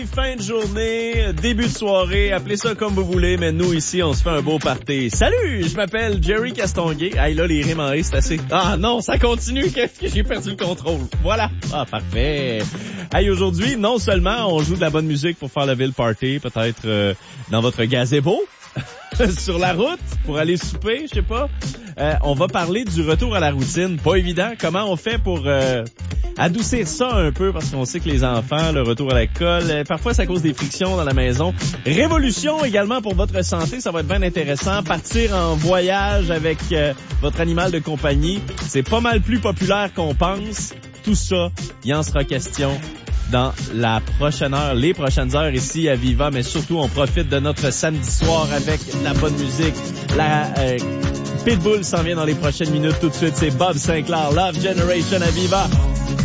Fin de journée, début de soirée, appelez ça comme vous voulez, mais nous ici, on se fait un beau party. Salut, je m'appelle Jerry Castonguay. Hey là, les rimes en ré, c'est assez. Ah non, ça continue, qu'est-ce que j'ai perdu le contrôle. Voilà. Ah, parfait. Hey, aujourd'hui, non seulement on joue de la bonne musique pour faire la ville party, peut-être dans votre gazebo, sur la route, pour aller souper, je sais pas. On va parler du retour à la routine. Pas évident. Comment on fait pour adoucir ça un peu, parce qu'on sait que les enfants, le retour à l'école, parfois ça cause des frictions dans la maison. Révolution également pour votre santé, ça va être bien intéressant. Partir en voyage avec votre animal de compagnie, c'est pas mal plus populaire qu'on pense. Tout ça, il en sera question dans la prochaine heure, les prochaines heures ici à Viva, mais surtout on profite de notre samedi soir avec la bonne musique. La Pitbull s'en vient dans les prochaines minutes. Tout de suite, c'est Bob Sinclair, Love Generation à Viva.